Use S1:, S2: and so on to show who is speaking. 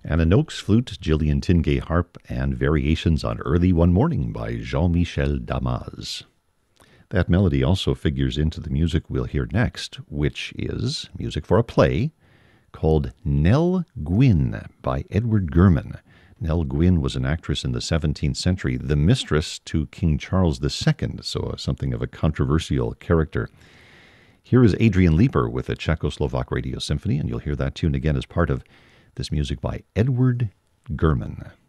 S1: Anna Noakes flute, Gillian Tingay harp, and Variations on Early One Morning by Jean-Michel Damas. That melody also figures into the music we'll hear next, which is music for a play called Nell Gwyn by Edward Gurman. Nell Gwyn was an actress in the 17th century, the mistress to King Charles II, so something of a controversial character. Here is Adrian Leeper with the Czechoslovak Radio Symphony, and you'll hear that tune again as part of this music by Edward Gurman.